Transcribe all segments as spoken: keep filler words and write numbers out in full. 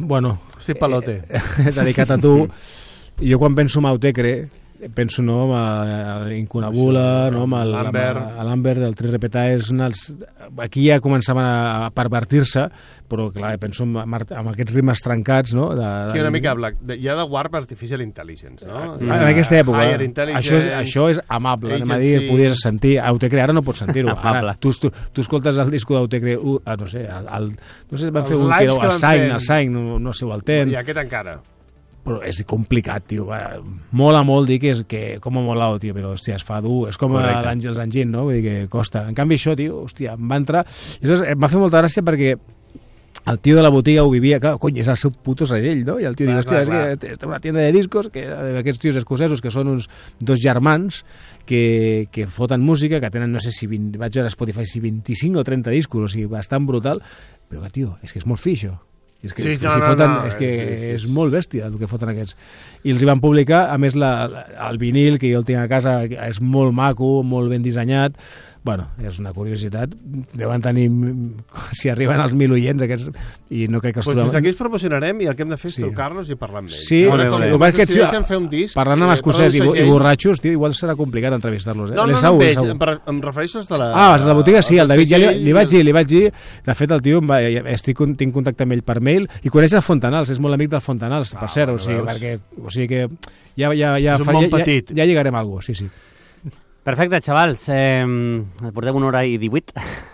bueno... Sí, palote. Eh, dedicat a tu. Jo quan penso en Autechre, penso no, amb l'Incunabula, no, amb l'Ambert, el Tri Repetaes, aquí ja començaven a pervertir-se, però clar, penso en, en aquests ritmes trencats, no? De, de... Sí, una mica black. Hi ha de Warp Artificial Intelligence, no? En aquesta època, això és, això és amable, anem a dir, podies sentir. Autechre ara no pots sentir-ho. Ara, tu, tu, tu escoltes el disco d'Autechre, uh, no sé, el, el, no sé, van fer un que era el Sign, el Sign, no, no sé, o el Ten. I aquest encara. Però és complicat, tio. Va. Mola molt dir que, és, que com ha molat, tio, però, hòstia, es fa dur. És com l'Àngels Engine, no? Vull dir que costa. En canvi, això, tio, hòstia, em va entrar... I això em va fer molta gràcia perquè el tio de la botiga ho vivia, clar, cony, és el seu puto segell, no? I el tio diu, hòstia, és que és una tienda de discos, que aquests tios escocesos, que són uns dos germans, que, que foten música, que tenen, no sé si vint, vaig veure a Spotify, si vint-i-cinc o trenta discos, o sigui, bastant brutal, però, tio, és que és molt fi, això. És que, sí, si no, foten, no, no, és, que sí, sí, és sí. molt bèstia el que foten aquests. I els hi van publicar, a més la, el vinil, que jo el tinc a casa, és molt maco, molt ben dissenyat. Bueno, és una curiositat. Deuen tenir, si arriben als mil oients aquests, i no crec que els pues des d'aquí els promocionarem i el que hem de fer és sí. trucar-los i parlar amb ells. Sí, veure, com, com que si fer un disc, parlant amb escocès i, i borratxos, tio, igual serà complicat entrevistar-los. Eh? No, no, no, no em, em, em refereixo als de la... Ah, els de la botiga, sí, el David, ja li, li vaig dir, li vaig dir, de fet el tio, va, estic, tinc contacte amb ell per mail, i coneix el Fontanals, és molt amic del Fontanals, ah, per cert, o sigui, perquè, o sigui que ja, ja, ja, és un món petit. Ja, ja lligarem alguna cosa, sí, sí. Perfecte, xavals. Eh, portem una hora i divuit.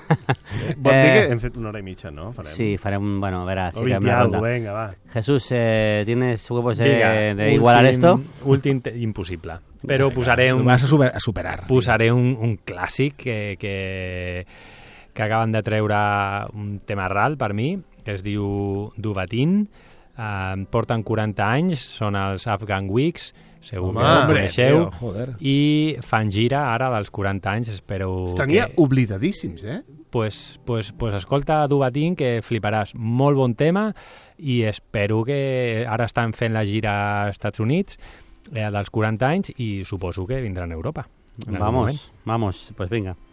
Vol dir que hem fet una hora i mitja, no? Farem. Sí, farem, bueno, a veure... Si o algo, venga, va. Jesús, eh, ¿tienes huevos de, Diga, de igualar últim, esto? Últim impossible. Però posaré un... Vas a, super, a superar. Posaré un, un clàssic que, que, que acaben de treure un tema ral per mi, que es diu Duvatin. Uh, porten quaranta anys, són els Afghan Wigs, segur Home, que els coneixeu, tio, i fan gira ara dels quaranta anys, espero Estania que... oblidadíssims, eh? Pues, pues, pues escolta Duvatin, que fliparàs. Molt bon tema, i espero que ara estan fent la gira als Estats Units eh, dels quaranta anys, i suposo que vindran a Europa. Vamos, vamos, pues venga.